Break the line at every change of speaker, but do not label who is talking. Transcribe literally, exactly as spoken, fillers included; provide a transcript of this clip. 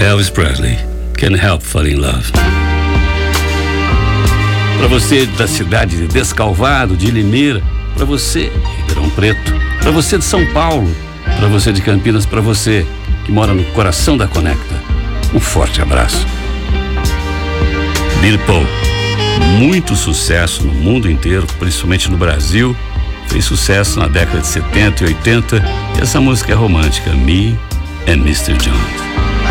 Elvis Presley, Can't Help Falling in Love. Para você da cidade de Descalvado, de Limeira, para você de Ribeirão Preto, para você de São Paulo, para você de Campinas, para você que mora no coração da Conecta, um forte abraço. Billy Paul, muito sucesso no mundo inteiro, principalmente no Brasil, fez sucesso na década de setenta e oitenta, e essa música é romântica, Me and mister Jones.